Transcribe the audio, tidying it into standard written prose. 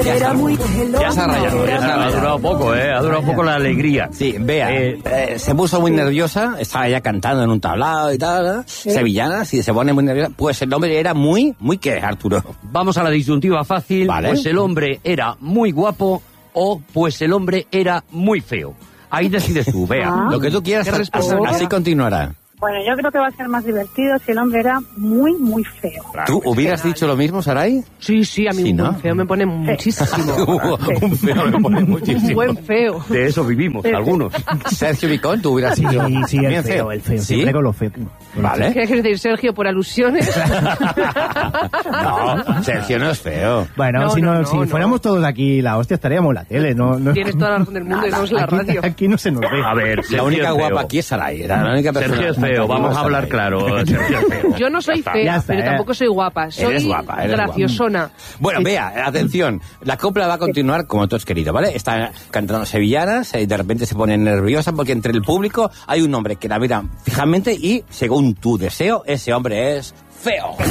Era muy Ya se ha rayado, ha durado poco, ha durado poco la alegría. Sí, vea, se puso muy nerviosa, estaba ya cantando en un tablado y tal, sevillana, si se pone muy nerviosa, pues el hombre era muy ¿qué, Arturo? Vamos a la disyuntiva fácil, Vale. Pues el hombre era muy guapo o pues el hombre era muy feo. Ahí decides tú, vea. Lo que tú quieras, ¿Qué respuesta? así continuará. Bueno, yo creo que va a ser más divertido si el hombre era muy, muy feo. ¿Tú hubieras dicho lo mismo, Saray? Sí, a mí Sí, un ¿no? buen feo me pone muchísimo. Un feo me pone Un muchísimo. buen feo. De eso vivimos, algunos. Sergio Vicón, tú hubieras dicho... Sí, el bien feo. ¿Sí? Siempre con lo feo. Vale. ¿Qué quieres decir, Sergio, por alusiones? No, Sergio no es feo. Bueno, si fuéramos todos aquí la hostia, estaríamos en la tele. No, Tienes toda la razón del mundo y no es la radio. Aquí no se nos ve. A ver, La Sergio única es feo. guapa aquí es Saray, era la única persona... Sergio es feo, vamos a hablar claro. Sergio es feo. Yo no soy Ya fea, está, pero tampoco soy guapa. Soy Eres guapa, eres graciosona. Bueno, vea, atención, la copla va a continuar como tú has querido, ¿vale? Está cantando sevillanas y de repente se pone nerviosa porque entre el público hay un hombre que la mira fijamente y, según tu deseo, ese hombre es feo.